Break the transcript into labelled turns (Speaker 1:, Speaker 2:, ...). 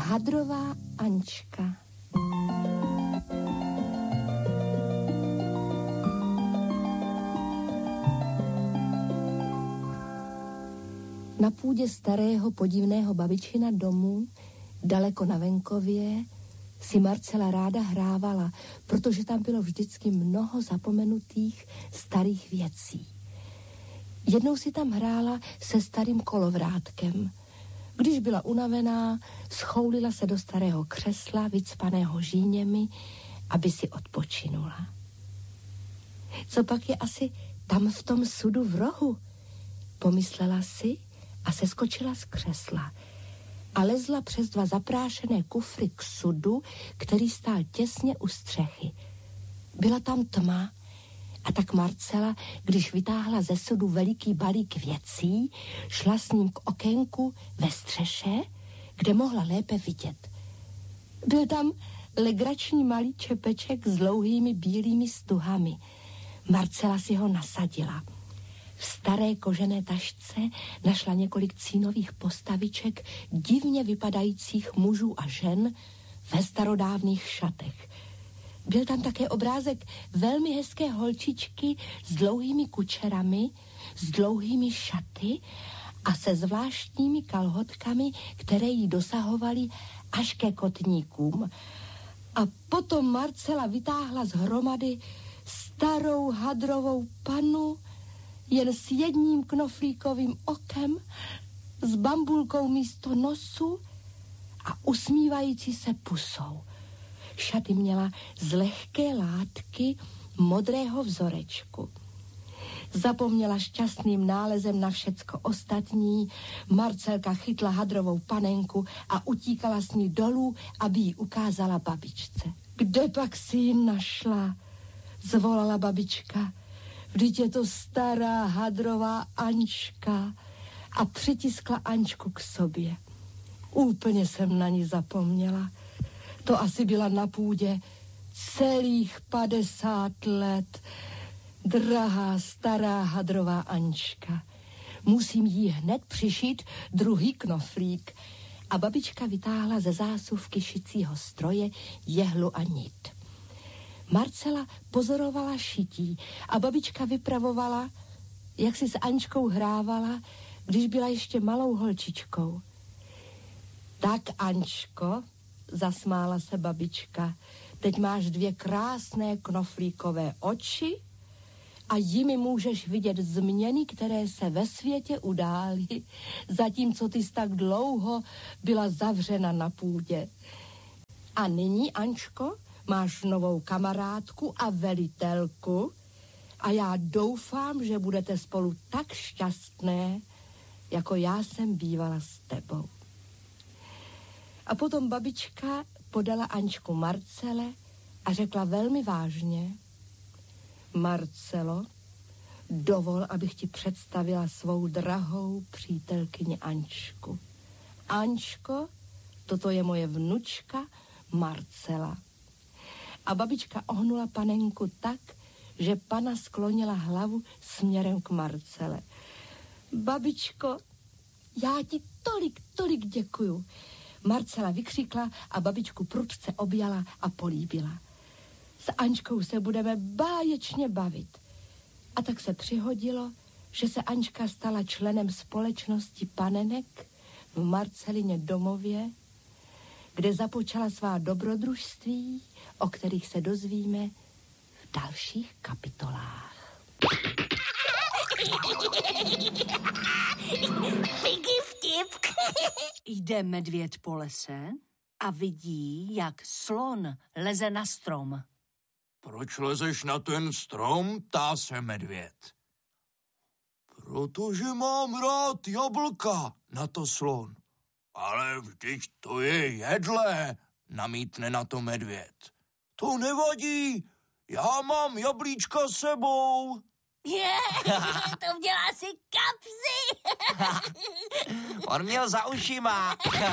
Speaker 1: Hadrová Ančka. Na půdě starého podivného babičina domu, daleko na venkově, si Marcela ráda hrávala, protože tam bylo vždycky mnoho zapomenutých starých věcí. Jednou si tam hrála se starým kolovrátkem. Když byla unavená, schoulila se do starého křesla, vycpaného žíněmi, aby si odpočinula. Co pak je asi tam v tom sudu v rohu? Pomyslela si a seskočila z křesla a lezla přes 2 zaprášené kufry k sudu, který stál těsně u střechy. Byla tam tma a tak Marcela, když vytáhla ze sudu veliký balík věcí, šla s ním k okénku ve střeše, kde mohla lépe vidět. Byl tam legrační malý čepeček s dlouhými bílými stuhami. Marcela si ho nasadila. V staré kožené tašce našla několik cínových postaviček divně vypadajících mužů a žen ve starodávných šatech. Byl tam také obrázek velmi hezké holčičky s dlouhými kučerami, s dlouhými šaty a se zvláštními kalhotkami, které jí dosahovaly až ke kotníkům. A potom Marcela vytáhla z hromady starou hadrovou pannu, jen s jedním knoflíkovým okem, s bambulkou místo nosu a usmívající se pusou. Šaty měla z lehké látky modrého vzorečku. Zapomněla šťastným nálezem na všecko ostatní, Marcelka chytla hadrovou panenku a utíkala s ní dolů, aby ji ukázala babičce. Kde pak si ji našla? Zvolala babička. Vždyť je to stará hadrová Ančka. A přitiskla Ančku k sobě. Úplně jsem na ní zapomněla. To asi byla na půdě celých 50 let. Drahá stará hadrová Ančka. Musím jí hned přišít druhý knoflík. A babička vytáhla ze zásuvky šicího stroje jehlu a nit. Marcela pozorovala šití a babička vypravovala, jak si s Ančkou hrávala, když byla ještě malou holčičkou. Tak, Ančko, zasmála se babička, teď máš 2 krásné knoflíkové oči a jimi můžeš vidět změny, které se ve světě udály, zatímco ty jsi tak dlouho byla zavřena na půdě. A nyní, Ančko, máš novou kamarádku a velitelku a já doufám, že budete spolu tak šťastné, jako já jsem bývala s tebou. A potom babička podala Ančku Marcele a řekla velmi vážně: Marcelo, dovol, abych ti představila svou drahou přítelkyni Ančku. Ančko, toto je moje vnučka Marcela. A babička ohnula panenku tak, že pana sklonila hlavu směrem k Marcele. Babičko, já ti tolik děkuju. Marcela vykřikla a babičku prudce objala a políbila. S Ančkou se budeme báječně bavit. A tak se přihodilo, že se Ančka stala členem společnosti panenek v Marcelině domově, kde započala svá dobrodružství, o kterých se dozvíme v dalších kapitolách.
Speaker 2: Piggy vtip.
Speaker 3: Jde medvěd po lese a vidí, jak slon leze na strom.
Speaker 4: Proč lezeš na ten strom, ptá se medvěd. Protože mám rád jablka, na to slon. Ale vždyť to je jedlé, namítne na to medvěd. To nevadí, já mám jablíčka s sebou.
Speaker 2: To měla si kapsy.
Speaker 5: On měl za ušima.